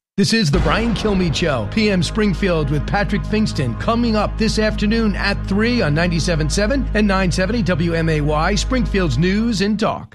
This is the Brian Kilmeade Show, PM Springfield with Patrick Fingston, coming up this afternoon at 3 on 97.7 and 970 WMAY, Springfield's News and Talk.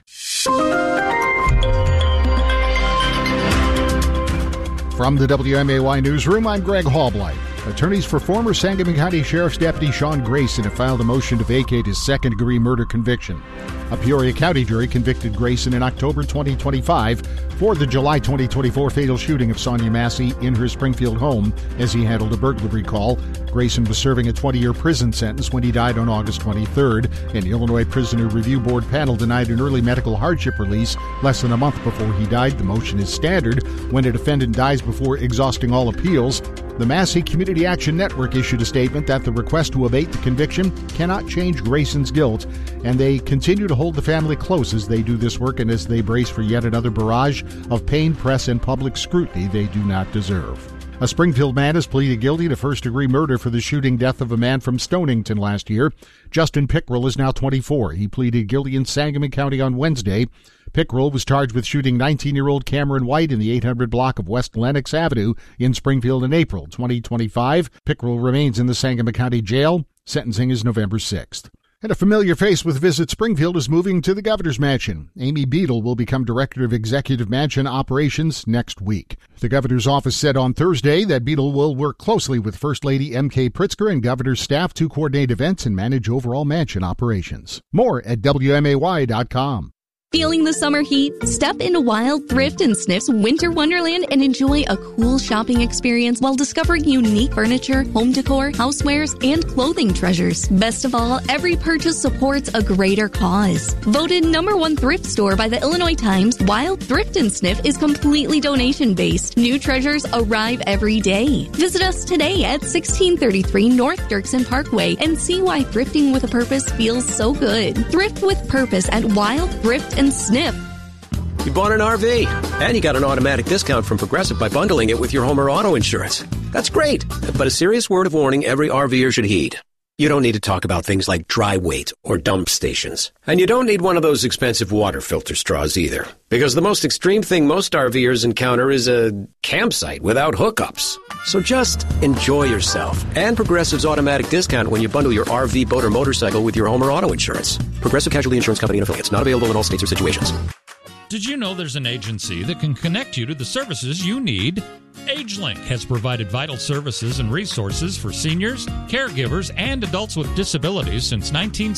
From the WMAY Newsroom, I'm Greg Halblight. Attorneys for former Sangamon County Sheriff's Deputy Sean Grayson have filed a motion to vacate his second-degree murder conviction. A Peoria County jury convicted Grayson in October 2025 for the July 2024 fatal shooting of Sonia Massey in her Springfield home as he handled a burglary call. Grayson was serving a 20-year prison sentence when he died on August 23rd. An Illinois Prisoner Review Board panel denied an early medical hardship release less than a month before he died. The motion is standard when a defendant dies before exhausting all appeals. The Massey Community Action Network issued a statement that the request to abate the conviction cannot change Grayson's guilt, and they continue to hold the family close as they do this work and as they brace for yet another barrage of pain, press, and public scrutiny they do not deserve. A Springfield man has pleaded guilty to first-degree murder for the shooting death of a man from Stonington last year. Justin Pickrell is now 24. He pleaded guilty in Sangamon County on Wednesday. Pickrell was charged with shooting 19-year-old Cameron White in the 800 block of West Lenox Avenue in Springfield in April 2025. Pickrell remains in the Sangamon County Jail. Sentencing is November 6th. And a familiar face with Visit Springfield is moving to the Governor's Mansion. Amy Beadle will become Director of Executive Mansion Operations next week. The Governor's office said on Thursday that Beadle will work closely with First Lady M.K. Pritzker and Governor's staff to coordinate events and manage overall mansion operations. More at WMAY.com. Feeling the summer heat? Step into Wild Thrift and Sniff's Winter Wonderland and enjoy a cool shopping experience while discovering unique furniture, home decor, housewares, and clothing treasures. Best of all, every purchase supports a greater cause. Voted #1 thrift store by the Illinois Times, Wild Thrift and Sniff is completely donation-based. New treasures arrive every day. Visit us today at 1633 North Dirksen Parkway and see why thrifting with a purpose feels so good. Thrift with purpose at Wild Thrift and Sniff. You bought an RV, and you got an automatic discount from Progressive by bundling it with your home or auto insurance. That's great, but a serious word of warning every RVer should heed. You don't need to talk about things like dry weight or dump stations. And you don't need one of those expensive water filter straws either, because the most extreme thing most RVers encounter is a campsite without hookups. So just enjoy yourself and Progressive's automatic discount when you bundle your RV, boat, or motorcycle with your home or auto insurance. Progressive Casualty Insurance Company and affiliates. Not available in all states or situations. Did you know there's an agency that can connect you to the services you need? AgeLink has provided vital services and resources for seniors, caregivers, and adults with disabilities since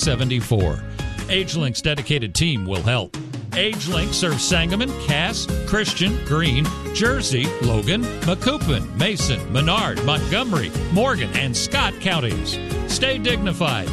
1974. AgeLink's dedicated team will help. AgeLink serves Sangamon, Cass, Christian, Greene, Jersey, Logan, Macoupin, Mason, Menard, Montgomery, Morgan, and Scott counties. Stay dignified.